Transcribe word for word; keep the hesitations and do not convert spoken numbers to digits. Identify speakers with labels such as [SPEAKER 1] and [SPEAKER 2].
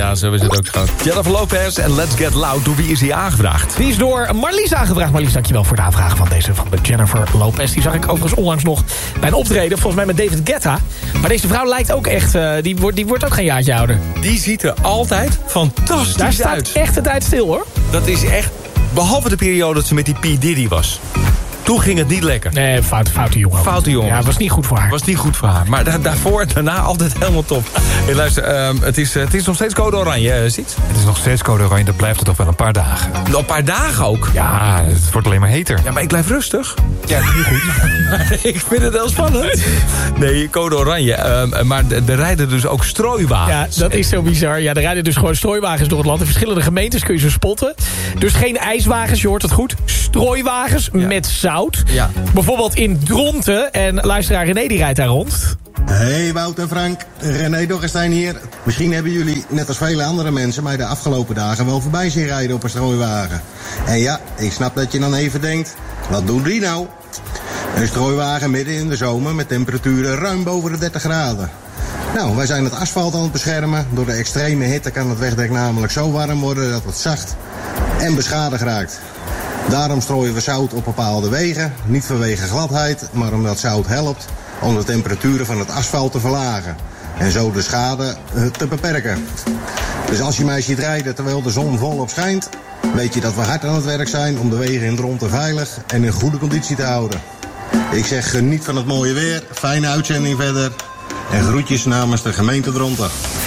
[SPEAKER 1] Ja, zo is het ook gewoon. Jennifer Lopez en Let's Get Loud. Door wie is die aangevraagd?
[SPEAKER 2] Die is door Marlies aangevraagd. Marlies, dankjewel voor de aanvraag van deze van de Jennifer Lopez. Die zag ik overigens onlangs nog bij een optreden. Volgens mij met David Guetta. Maar deze vrouw lijkt ook echt... Uh, die, wordt, die wordt ook geen jaartje ouder.
[SPEAKER 1] Die ziet er altijd fantastisch
[SPEAKER 2] Daar staat
[SPEAKER 1] uit.
[SPEAKER 2] echt de tijd stil, hoor.
[SPEAKER 1] Dat is echt... Behalve de periode dat ze met die P. Diddy was. Toen ging het niet lekker.
[SPEAKER 2] Nee, fout, foute jongen.
[SPEAKER 1] Foute jongen.
[SPEAKER 2] Ja, was niet goed voor haar.
[SPEAKER 1] Was niet goed voor haar. Maar da daarvoor en daarna altijd helemaal top. Hey, luister, um, het, is, uh, het is nog steeds code oranje, uh, ziet?
[SPEAKER 3] Het is nog steeds code oranje, dat blijft het toch wel een paar dagen.
[SPEAKER 1] Nog een paar dagen ook?
[SPEAKER 3] Ja, het wordt alleen maar heter.
[SPEAKER 1] Ja, maar ik blijf rustig.
[SPEAKER 3] Ja, heel goed.
[SPEAKER 1] Ik vind het wel spannend. Nee, code oranje. Um, maar er rijden dus ook strooiwagens.
[SPEAKER 2] Ja, dat is zo bizar. Ja, er rijden dus gewoon strooiwagens door het land. In verschillende gemeentes kun je ze spotten. Dus geen ijswagens, je hoort het goed. Strooiwagens ja. met zout.
[SPEAKER 1] Ja.
[SPEAKER 2] Bijvoorbeeld in Dronten. En luisteraar René die rijdt daar rond.
[SPEAKER 4] Hey Wout en Frank, René Doggerstein hier. Misschien hebben jullie, net als vele andere mensen, mij de afgelopen dagen wel voorbij zien rijden op een strooiwagen. En ja, ik snap dat je dan even denkt, wat doen die nou? Een strooiwagen midden in de zomer met temperaturen ruim boven de dertig graden. Nou, wij zijn het asfalt aan het beschermen. Door de extreme hitte kan het wegdek namelijk zo warm worden dat het zacht en beschadigd raakt. Daarom strooien we zout op bepaalde wegen. Niet vanwege gladheid, maar omdat zout helpt om de temperaturen van het asfalt te verlagen. En zo de schade uh, te beperken. Dus als je mij ziet rijden terwijl de zon volop schijnt, weet je dat we hard aan het werk zijn om de wegen in Dronten veilig en in goede conditie te houden. Ik zeg geniet van het mooie weer, fijne uitzending verder en groetjes namens de gemeente Dronten.